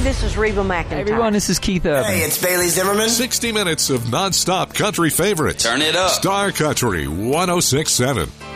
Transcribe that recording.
this is Reba McEntire. Hey everyone, this is Keith Urban. Hey, it's Bailey Zimmerman. 60 minutes of nonstop country favorites. Turn it up. Star Country 106.7.